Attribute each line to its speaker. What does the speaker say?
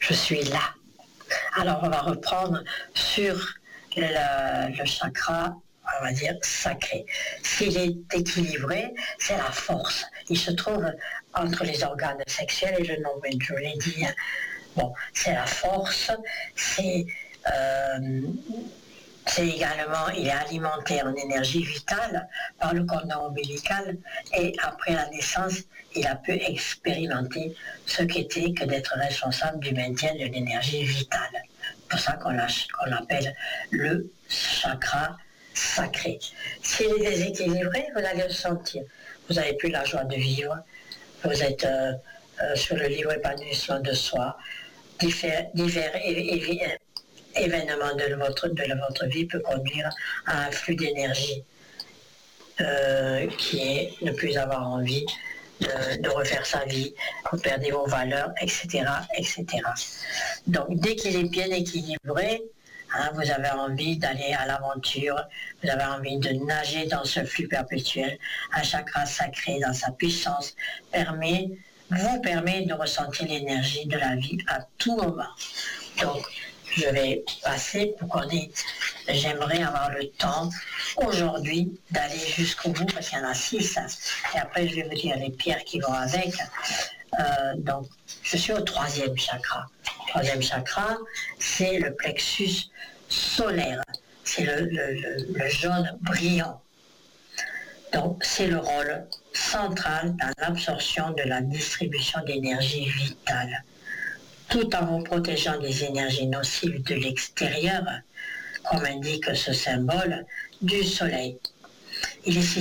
Speaker 1: je suis là. Alors on va reprendre sur le chakra, on va dire sacré. S'il est équilibré, c'est la force. Il se trouve entre les organes sexuels et le nombril, je l'ai dit. Bon, c'est la force, c'est également, il est alimenté en énergie vitale par le cordon ombilical, et après la naissance, il a pu expérimenter ce qu'était que d'être responsable du maintien de l'énergie vitale. C'est pour ça qu'on l'appelle le chakra sacré. S'il est déséquilibré, vous allez le sentir. Vous n'avez plus la joie de vivre, vous êtes sur le libre épanouissement de soi, divers événements de votre vie peut conduire à un flux d'énergie qui est ne plus avoir envie de refaire sa vie, vous perdez vos valeurs, etc., etc. Donc dès qu'il est bien équilibré, vous avez envie d'aller à l'aventure, vous avez envie de nager dans ce flux perpétuel. Un chakra sacré dans sa puissance vous permet de ressentir l'énergie de la vie à tout moment. Donc, je vais passer pour qu'on ait... J'aimerais avoir le temps aujourd'hui d'aller jusqu'au bout, parce qu'il y en a 6. Et après, je vais vous dire les pierres qui vont avec. Donc, je suis au 3e chakra. Le 3e chakra, c'est le plexus solaire. C'est le jaune brillant. Donc, c'est le rôle central dans l'absorption de la distribution d'énergie vitale, tout en vous protégeant des énergies nocives de l'extérieur, comme indique ce symbole du soleil. Il est